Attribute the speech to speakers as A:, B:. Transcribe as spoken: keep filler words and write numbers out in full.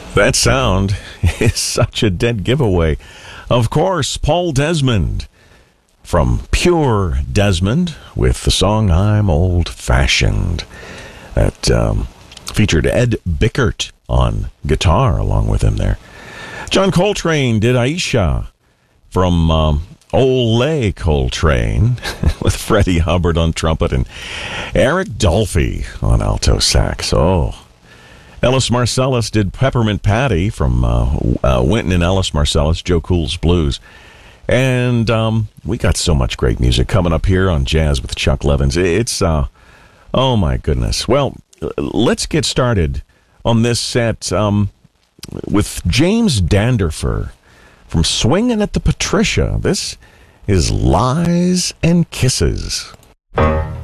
A: That sound is such a dead giveaway. Of course, Paul Desmond from Pure Desmond with the song I'm Old Fashioned. That um, featured Ed Bickert on guitar along with him there. John Coltrane did Aisha from um, Ole Coltrane with Freddie Hubbard on trumpet and Eric Dolphy on alto sax. Oh, Ellis Marsalis did Peppermint Patty from uh, uh, Wynton and Ellis Marsalis, Joe Cool's Blues. And um, we got so much great music coming up here on Jazz with Chuck Levins. It's, uh, oh my goodness. Well, let's get started on this set um, with James Danderfer from Swingin' at the Patricia. This is Lies and Kisses.